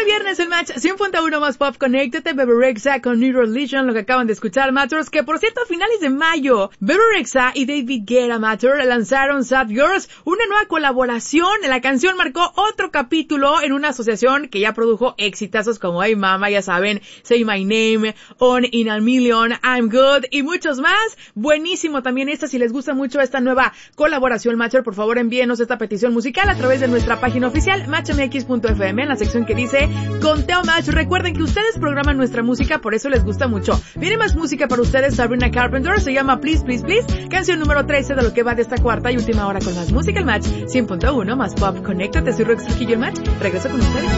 viernes el match 100.1 más pop, conéctate, Bebe Rexha con New Religion, lo que acaban de escuchar, Matters, que por cierto a finales de mayo, Bebe Rexha y David Guetta Matter lanzaron Sad Girls, una nueva colaboración. La canción marcó otro capítulo en una asociación que ya produjo exitazos como Hey Mama, ya saben, Say My Name, On In A Million, I'm Good y muchos más. Buenísimo también esta, si les gusta mucho esta nueva colaboración, Matcher, por favor envíenos esta petición musical a través de nuestra página oficial, matchmx.fm, en la sección que dice Conteo Match. Recuerden que ustedes programan nuestra música, por eso les gusta mucho. Viene más música para ustedes, Sabrina Carpenter, se llama Please Please Please, canción número 13 de lo que va de esta cuarta y última hora con más música, el match 100.1 más pop. Conéctate, soy Rox Trujillo, el match, regreso con ustedes.